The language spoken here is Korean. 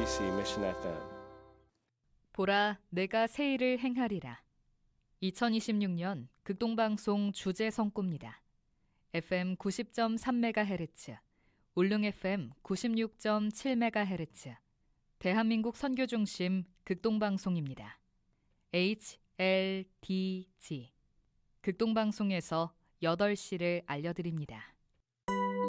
MBC Mission FM. 보라, 내가 새 일을 행하리라. 2026년 극동방송 주제 선고입니다. FM 90.3MHz, 울릉 FM 96.7MHz, 대한민국 선교중심 극동방송입니다. HLDG, 극동방송에서 8시를 알려드립니다.